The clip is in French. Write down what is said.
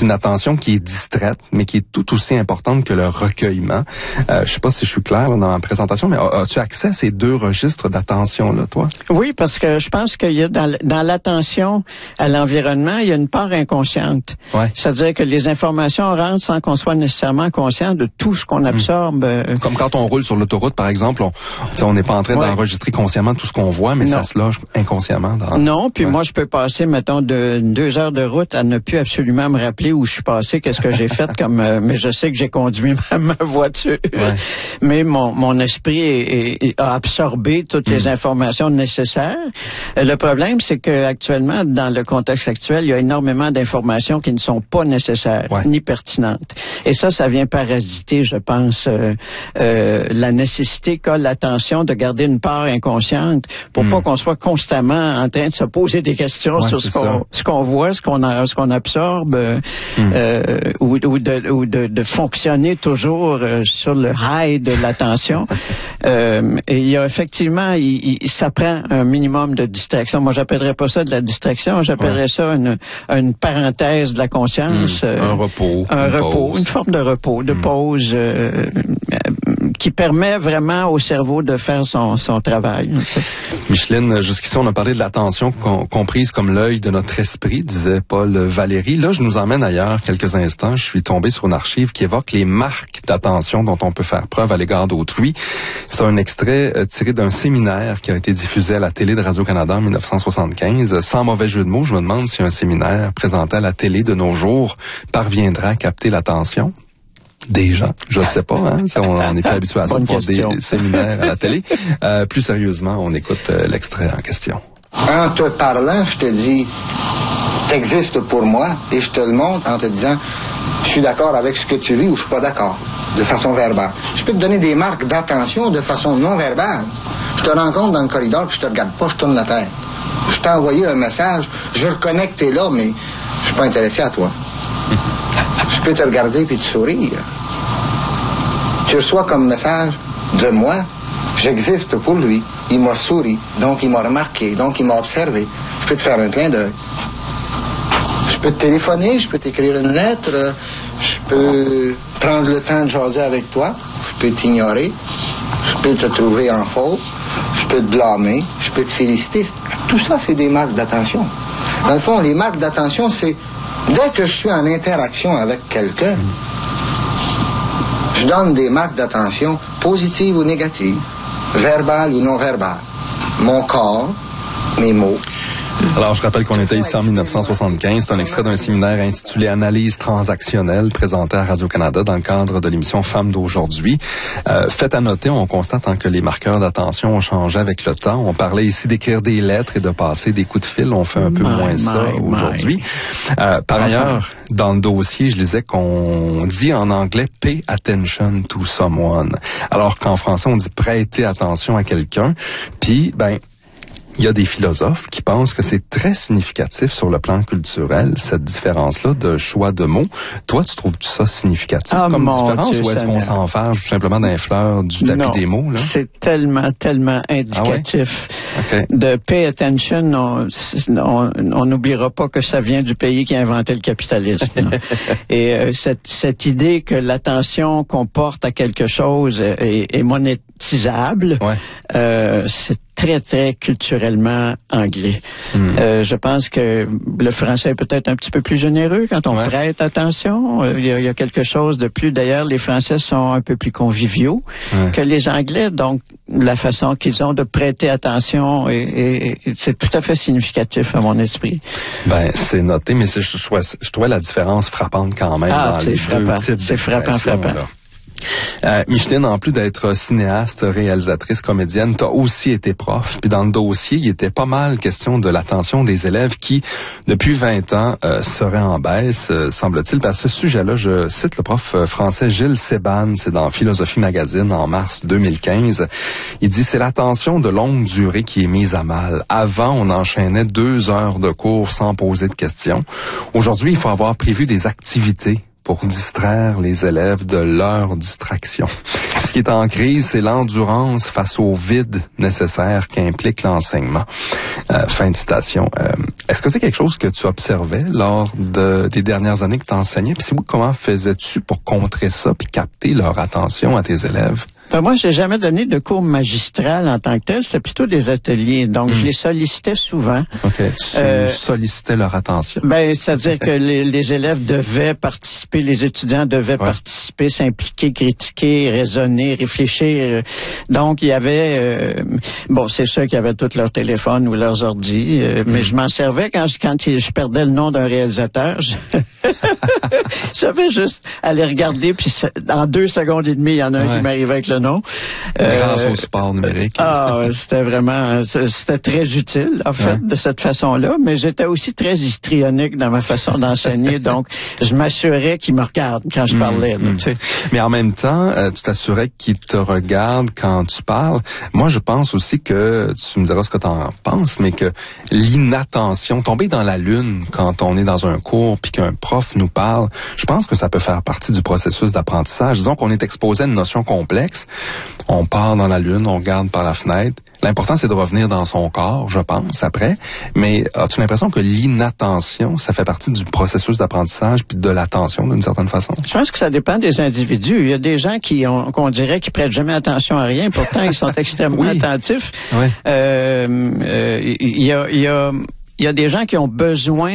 une attention qui est distraite, mais qui est tout aussi importante que le recueillement. Je sais pas si je suis clair là, dans ma présentation, mais as-tu accès à ces deux registres d'attention là, toi? Oui, parce que je pense qu'il y a dans l'attention à l'environnement, il y a une part inconsciente. Ouais. C'est-à-dire que les informations rentrent sans qu'on soit nécessairement conscient de tout ce qu'on absorbe. Comme quand on roule sur l'autoroute, par exemple, on n'est pas en train d'enregistrer consciemment tout ce qu'on voit, mais ça se loge inconsciemment. Non, puis moi, je peux passer, mettons, de 2 heures de route à ne plus absolument me rappeler où je suis passé, qu'est-ce que j'ai fait mais je sais que j'ai conduit ma voiture. Ouais. Mais mon esprit a absorbé toutes les informations nécessaires. Le problème, c'est que actuellement, dans le contexte actuel, il y a énormément d'informations qui ne sont pas nécessaires, ni pertinentes. Et ça vient parasiter, je pense, la nécessité qu'a l'attention de garder une part inconsciente pour pas qu'on soit constamment en train de se poser des questions sur ce qu'on voit, ce qu'on absorbe, ou de fonctionner toujours sur le high de l'attention. Et il y a effectivement, ça prend un minimum de distraction. Moi, j'appellerais pas ça de la distraction, j'appellerais ça une parenthèse de la conscience. Un repos. Une forme de repos, de pause, qui permet vraiment au cerveau de faire son travail. Micheline, jusqu'ici, on a parlé de l'attention comprise comme l'œil de notre esprit, disait Paul Valéry. Là, je nous emmène ailleurs quelques instants. Je suis tombé sur une archive qui évoque les marques d'attention dont on peut faire preuve à l'égard d'autrui. C'est un extrait tiré d'un séminaire qui a été diffusé à la télé de Radio-Canada en 1975. Sans mauvais jeu de mots, je me demande si un séminaire présenté à la télé de nos jours parviendra à capter l'attention des gens. Je sais pas, hein. On n'est pas habitué à ça, de voir des séminaires à la télé. Plus sérieusement, on écoute l'extrait en question. En te parlant, je te dis, t'existes pour moi, et je te le montre en te disant, je suis d'accord avec ce que tu vis ou je suis pas d'accord, de façon verbale. Je peux te donner des marques d'attention de façon non verbale. Je te rencontre dans le corridor, puis je te regarde pas, je tourne la tête. Je t'ai envoyé un message, je reconnais que t'es là, mais je suis pas intéressé à toi. Je peux te regarder puis te sourire. Tu reçois comme message de moi, j'existe pour lui. Il m'a souri, donc il m'a remarqué, donc il m'a observé. Je peux te faire un clin d'œil. Je peux te téléphoner, je peux t'écrire une lettre, je peux prendre le temps de jaser avec toi, je peux t'ignorer, je peux te trouver en faute, je peux te blâmer, je peux te féliciter. Tout ça, c'est des marques d'attention. Dans le fond, les marques d'attention, c'est dès que je suis en interaction avec quelqu'un, je donne des marques d'attention positives ou négatives, verbales ou non verbales. Mon corps, mes mots. Alors, je rappelle qu'on était ici en 1975. C'est un extrait d'un séminaire intitulé « Analyse transactionnelle » présenté à Radio-Canada dans le cadre de l'émission Femmes d'aujourd'hui. Fait à noter, on constate que les marqueurs d'attention ont changé avec le temps. On parlait ici d'écrire des lettres et de passer des coups de fil. On fait un peu moins ça aujourd'hui. Par ailleurs, dans le dossier, je lisais qu'on dit en anglais « pay attention to someone », alors qu'en français, on dit « prêter attention à quelqu'un ». Puis, il y a des philosophes qui pensent que c'est très significatif sur le plan culturel, cette différence-là de choix de mots. Toi, tu trouves ça significatif comme différence ou est-ce qu'on s'en fâche tout simplement d'un fleur du tapis des mots? Là? C'est tellement indicatif. De pay attention, on n'oubliera pas que ça vient du pays qui a inventé le capitalisme. Et cette idée que l'attention qu'on porte à quelque chose est monétisable, c'est très, très culturellement anglais. Je pense que le français est peut-être un petit peu plus généreux quand on prête attention. Il y a quelque chose de plus... D'ailleurs, les Français sont un peu plus conviviaux que les Anglais. Donc, la façon qu'ils ont de prêter attention, et c'est tout à fait significatif à mon esprit. C'est noté, mais je trouvais la différence frappante quand même dans les deux types. C'est frappant. Micheline, en plus d'être cinéaste, réalisatrice, comédienne, t'as aussi été prof. Puis dans le dossier, il était pas mal question de l'attention des élèves qui, depuis 20 ans, seraient en baisse, semble-t-il. Puis à ce sujet-là, je cite le prof français Gilles Seban, c'est dans Philosophie Magazine en mars 2015. Il dit, c'est l'attention de longue durée qui est mise à mal. Avant, on enchaînait 2 heures de cours sans poser de questions. Aujourd'hui, il faut avoir prévu des activités pour distraire les élèves de leur distraction. Ce qui est en crise, c'est l'endurance face au vide nécessaire qu'implique l'enseignement. Fin de citation. Est-ce que c'est quelque chose que tu observais lors des dernières années que tu enseignais? Puis si oui, comment faisais-tu pour contrer ça puis capter leur attention à tes élèves? Ben moi, j'ai jamais donné de cours magistral en tant que tel. C'était plutôt des ateliers. Donc, je les sollicitais souvent. OK. Tu sollicitais leur attention. Ben, c'est-à-dire que les élèves devaient participer, les étudiants devaient participer, s'impliquer, critiquer, raisonner, réfléchir. Donc, il y avait... bon, c'est sûr qu'il y avait tous leurs téléphones ou leurs ordis, mais je m'en servais quand je perdais le nom d'un réalisateur. J'avais juste à les regarder, puis en 2 secondes et demie, il y en a un qui m'arrivait avec le nom. Grâce au support numérique. C'était très utile, en fait, de cette façon-là, mais j'étais aussi très histrionique dans ma façon d'enseigner, donc je m'assurais qu'ils me regardent quand je parlais. Là, tu sais. Mais en même temps, tu t'assurais qu'ils te regardent quand tu parles. Moi, je pense aussi que, tu me diras ce que tu en penses, mais que l'inattention, tomber dans la lune quand on est dans un cours puis qu'un prof nous parle, je pense que ça peut faire partie du processus d'apprentissage. Disons qu'on est exposé à une notion complexe, on part dans la lune, on regarde par la fenêtre. L'important, c'est de revenir dans son corps, je pense, après. Mais as-tu l'impression que l'inattention, ça fait partie du processus d'apprentissage puis de l'attention, d'une certaine façon? Je pense que ça dépend des individus. Il y a des gens qu'on dirait qu'ils prêtent jamais attention à rien, pourtant ils sont extrêmement attentifs. Oui. Il y a des gens qui ont besoin